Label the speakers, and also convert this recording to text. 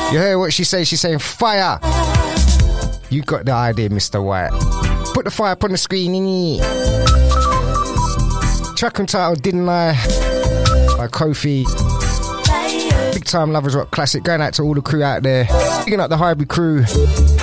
Speaker 1: You heard what she says? She's saying fire. You got the idea, Mr. White. Put the fire up on the screen, innit? Track entitled Didn't I by Kofi. Big time Lovers Rock classic. Going out to all the crew out there. Picking up the Highbury crew.